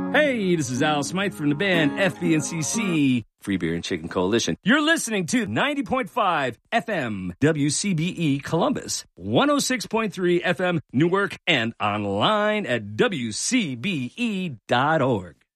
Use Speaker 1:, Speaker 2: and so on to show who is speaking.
Speaker 1: Hey, this is Al Smythe from the band FBNCC, Free Beer and Chicken Coalition. You're listening to 90.5 FM WCBE Columbus, 106.3 FM Newark, and online at WCBE.org.